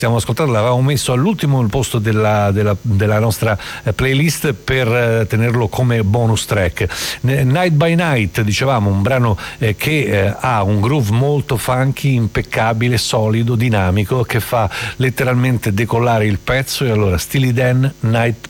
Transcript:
stiamo ascoltando, l'avevamo messo all'ultimo posto della nostra playlist per tenerlo come bonus track. Night by Night, dicevamo, un brano che ha un groove molto funky, impeccabile, solido, dinamico, che fa letteralmente decollare il pezzo. E allora Steely Dan, Night